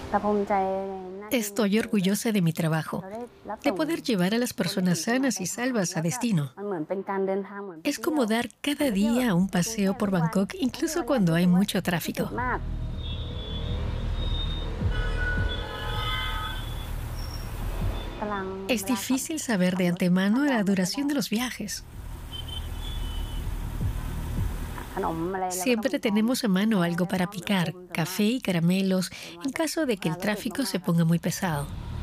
Estoy orgullosa de mi trabajo, de poder llevar a las personas sanas y salvas a destino. Es como dar cada día un paseo por Bangkok, incluso cuando hay mucho tráfico. Es difícil saber de antemano la duración de los viajes. Siempre tenemos a mano algo para picar, café y caramelos, en caso de que el tráfico se ponga muy pesado.